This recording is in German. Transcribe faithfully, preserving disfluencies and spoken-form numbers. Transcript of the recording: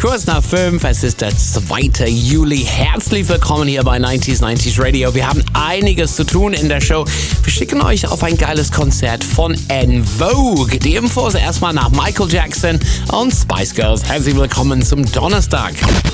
Kurz nach fünf, es ist der zweite Juli. Herzlich willkommen hier bei neunzig neunzig Radio. Wir haben einiges zu tun in der Show. Wir schicken euch auf ein geiles Konzert von En Vogue. Die Infos erstmal nach Michael Jackson und Spice Girls. Herzlich willkommen zum Donnerstag.